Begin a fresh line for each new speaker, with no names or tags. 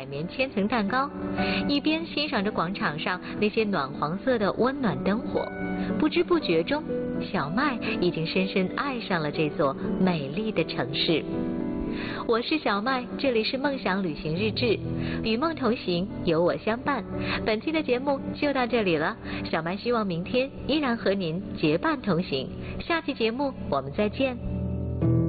海绵千层蛋糕，一边欣赏着广场上那些暖黄色的温暖灯火。不知不觉中，小麦已经深深爱上了这座美丽的城市。我是小麦，这里是梦想旅行日志，与梦同行，有我相伴。本期的节目就到这里了，小麦希望明天依然和您结伴同行。下期节目我们再见。